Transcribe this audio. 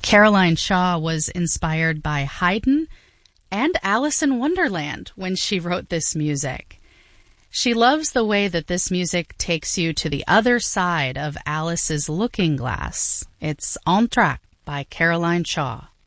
Caroline Shaw was inspired by Haydn and Alice in Wonderland when she wrote this music. She loves the way that this music takes you to the other side of Alice's looking glass. It's Entr'acte by Caroline Shaw.